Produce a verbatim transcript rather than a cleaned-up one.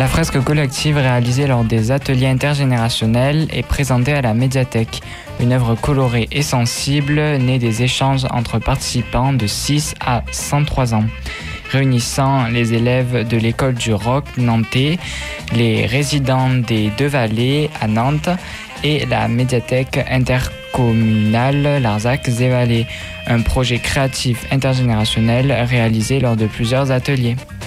La fresque collective réalisée lors des ateliers intergénérationnels est présentée à la médiathèque. Une œuvre colorée et sensible née des échanges entre participants de six à cent trois ans, réunissant les élèves de l'école du Roc nantais, les résidents des Deux Vallées à Nantes et la médiathèque intercommunale Larzac-Zévalais, un projet créatif intergénérationnel réalisé lors de plusieurs ateliers.